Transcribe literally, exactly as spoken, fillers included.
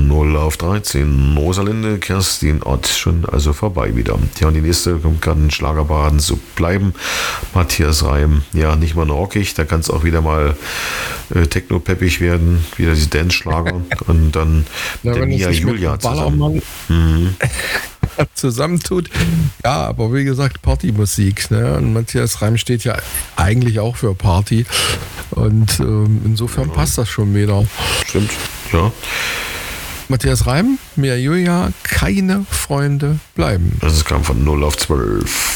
null auf dreizehn. Rosalinde, Kerstin Ott, schon also vorbei wieder. Ja, und die nächste kommt gerade in Schlagerbaraden zu bleiben. Matthias Reim, ja, nicht mal rockig, da kann es auch wieder mal äh, techno-peppig werden, wieder die Dance-Schlager und dann ja, der Mia Julia zusammen. Mhm. zusammentut. Ja, aber wie gesagt, Partymusik. Ne? Und Matthias Reim steht ja eigentlich auch für Party. Und ähm, insofern ja. passt das schon wieder. Stimmt, ja. Matthias Reim, Mia Julia, keine Freunde bleiben. Das kam von null auf zwölf.